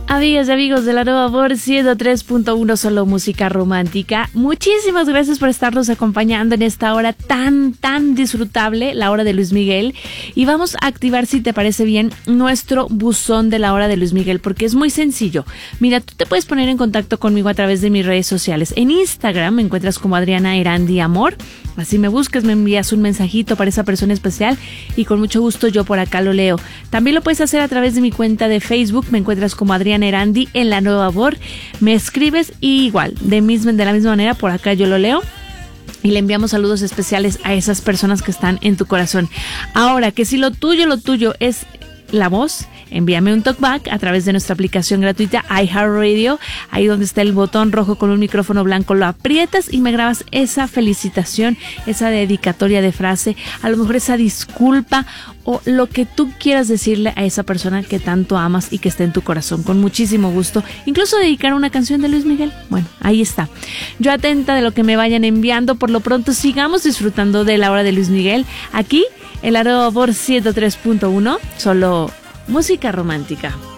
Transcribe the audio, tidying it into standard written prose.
Amigas y amigos de la Nueva Amor 103.1, solo música romántica. Muchísimas gracias por estarnos acompañando en esta hora tan disfrutable, la hora de Luis Miguel. Y vamos a activar, si te parece bien, nuestro buzón de la hora de Luis Miguel, porque es muy sencillo. Mira, tú te puedes poner en contacto conmigo a través de mis redes sociales. En Instagram me encuentras como Adriana Erandi Amor. Así me buscas, me envías un mensajito para esa persona especial y con mucho gusto yo por acá lo leo. También lo puedes hacer a través de mi cuenta de Facebook, me encuentras como Adriana Erandi en la Nueva Amor. Me escribes y igual, de la misma manera, por acá yo lo leo. Y le enviamos saludos especiales a esas personas que están en tu corazón. Ahora, que si lo tuyo es la voz, envíame un talkback a través de nuestra aplicación gratuita iHeartRadio. Ahí donde está el botón rojo con un micrófono blanco, lo aprietas y me grabas esa felicitación, esa dedicatoria de frase, a lo mejor esa disculpa o lo que tú quieras decirle a esa persona que tanto amas y que está en tu corazón. Con muchísimo gusto, incluso dedicar una canción de Luis Miguel. Bueno, ahí está. Yo atenta de lo que me vayan enviando. Por lo pronto sigamos disfrutando de la hora de Luis Miguel aquí en la Nueva Amor 103.1, solo música romántica.